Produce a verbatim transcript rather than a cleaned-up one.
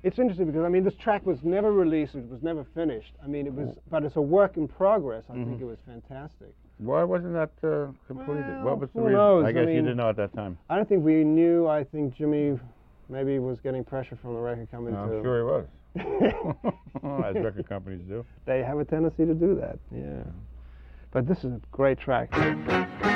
It's interesting because I mean this track was never released. It was never finished. I mean it was, but it's a work in progress. I mm-hmm. think it was fantastic. Why wasn't that uh, completed? Well, what was the who reason? knows? I guess I mean, you didn't know at that time. I don't think we knew. I think Jimmy maybe was getting pressure from the record company. I'm to sure he was. As record companies do. They have a tendency to do that. Yeah. But this is a great track.